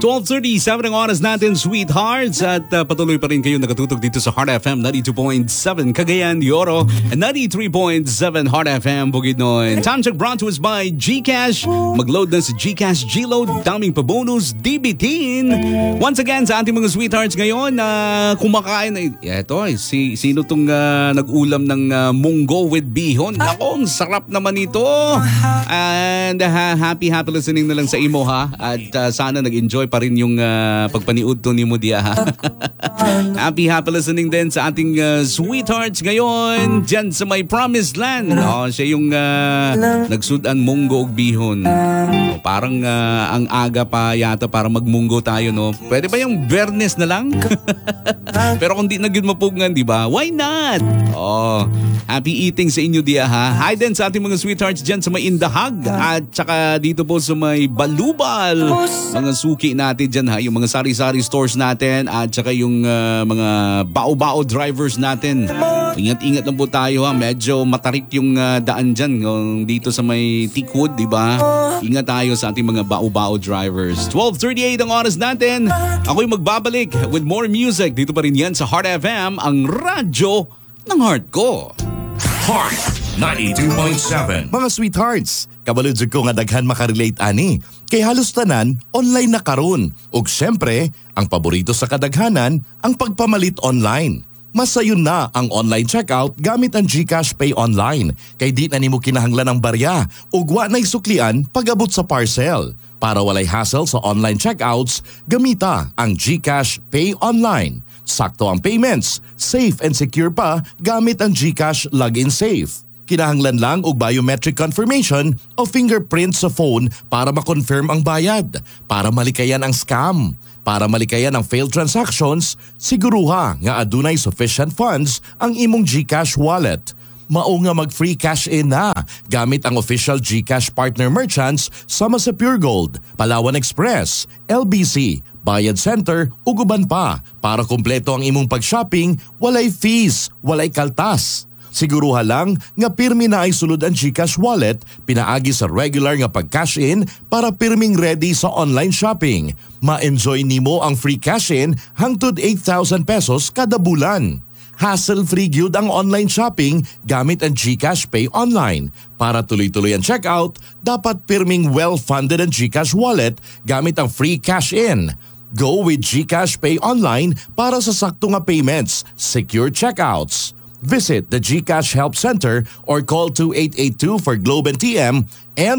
12:37 ang oras natin, sweethearts. At patuloy pa rin kayo nakatutok dito sa Heart FM 92.7 Cagayan de Oro and 93.7 Heart FM Bukidnon. Time check brought to us by GCash. Mag-load na sa GCash G-Load. Daming pa-bonus, DB10. Once again, sa ating mga sweethearts ngayon, kumakain. Ito, sino tong nag-ulam ng munggo with bihon? Ako, ang sarap naman ito. And happy listening na lang sa imo, ha? At sana nag-enjoy pa rin yung pagpaniud to ni Mudia, ha? happy listening din sa ating sweethearts ngayon dyan sa may promised land. Siya yung nagsudan munggo og bihon. Parang ang aga pa yata para magmunggo tayo, no? Pwede ba yung Bernes na lang? Pero kung di na yun mapugngan, di ba? Why not? Happy eating sa inyo diya, ha? Hi din sa ating mga sweethearts dyan sa may Indahag at saka dito po sa may Balubal. Mga suki natin dyan, ha? Yung mga sari-sari stores natin at saka yung mga bao-bao drivers natin. Ingat-ingat lang po tayo, ha? Medyo matarik yung daan dyan dito sa may Teakwood, di ba? Ingat tayo sa ating mga bao-bao drivers. 12:38 ang oras natin. Ako'y magbabalik with more music. Dito pa rin yan sa Heart FM, ang radyo ng heart ko. Heart 92.7. Mga sweethearts, kabaludsog ko nga daghan makarelate ani. Kay halos tanan, online na karon. Ug syempre, ang paborito sa kadaghanan, ang pagpamalit online. Masayon na ang online checkout gamit ang GCash Pay Online. Kay di na nimo kinahanglan ng barya ug wa nay suklian pag-abot sa parcel. Para walay hassle sa online checkouts, gamita ang GCash Pay Online. Sakto ang payments, safe and secure pa gamit ang GCash Login Safe. Kinahanglan lang og biometric confirmation o fingerprint sa phone para ma-confirm ang bayad, para malikayan ang scam, para malikayan ang failed transactions, siguruha nga adunay sufficient funds ang imong GCash wallet. Mao nga mag-free cash in na gamit ang official GCash partner merchants sama sa Pure Gold, Palawan Express, LBC, Bayad Center ug uban pa para kumpleto ang imong pag-shopping, walay fees, walay kaltas. Siguruha lang nga pirmi na ay sulod ang GCash wallet, pinaagi sa regular nga pag-cash in para pirming ready sa online shopping. Ma-enjoy nimo ang free cash in hangtod 8,000 pesos kada bulan. Hassle-free gyud ang online shopping gamit ang GCash Pay Online. Para tuloy-tuloy ang checkout, dapat pirming well-funded ang GCash wallet gamit ang free cash in. Go with GCash Pay Online para sa sakto nga payments, secure checkouts. Visit the GCash Help Center or call 2882 for Globe and TM and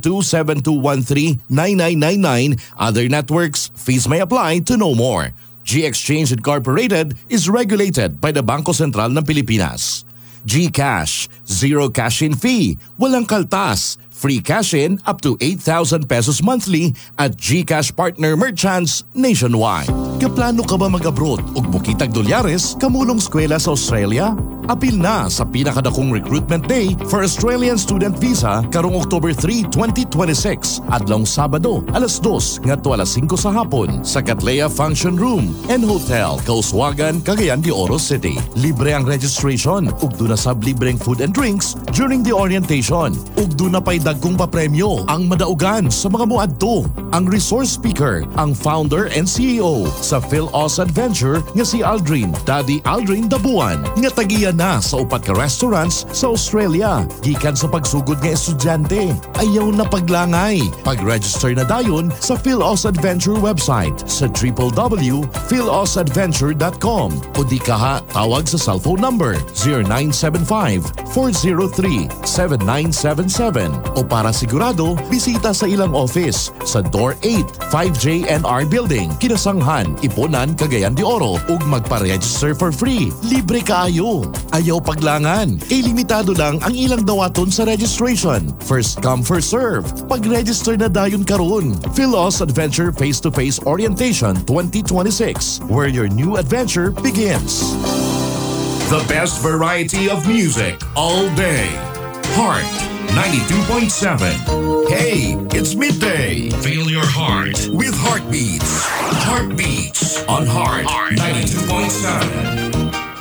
0272139999. Other networks, fees may apply to know more. G-Exchange Incorporated is regulated by the Bangko Sentral ng Pilipinas. GCash, zero cash-in fee, walang kaltas, free cash-in up to 8,000 pesos monthly at GCash partner merchants nationwide. Kaplano ka ba mag-abroad ug mukitag dolyares kamulong eskwela sa Australia? Apil na sa pinakadakong recruitment day for Australian Student Visa karong October 3, 2026 adlong Sabado, alas 2 ngadto alas 5 sa hapon sa Cattleya Function Room and Hotel, Kauswagan, Cagayan de Oro City. Libre ang registration ug duna sab libreng food and drinks during the orientation ug duna pay dagkong papremyo ang madaugan sa mga muadto. Ang resource speaker, ang founder and CEO sa PhilAus Adventure nga si Aldrin, Daddy Aldrin Dabuan, nga tagiya na sa upat ka restaurants sa Australia. Gikan sa pagsugod nga estudyante, ayaw na paglangay. Pag-register na dayon sa PhilAus Adventure website sa www.philausadventure.com o di kaha tawag sa cellphone number 0975-403-7977 o para sigurado, bisita sa ilang office sa Door 8, 5JNR Building, Kinasanghan, Iponan, Cagayan de Oro ug magpa-register for free. Libre kaayo. Ayaw paglangan. Kay limitado lang ang ilang dawaton sa registration. First come, first serve. Pag-register na dayon karon. PhilAus Adventure Face-to-Face Orientation 2026, where your new adventure begins. The best variety of music all day. Heart 92.7. Hey, it's midday. Feel your heart with Heartbeats. Heartbeats on Heart 92.7.